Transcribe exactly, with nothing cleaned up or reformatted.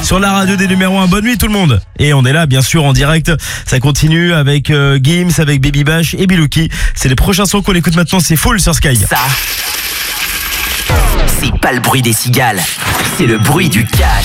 sur la radio des numéros un. Bonne nuit tout le monde. Et on est là bien sûr en direct. Ça continue avec euh, Gims, avec Baby Bash et Bilouki. C'est les prochains sons qu'on écoute maintenant. C'est Full sur Sky. Ça, c'est pas le bruit des cigales, c'est le bruit du cash.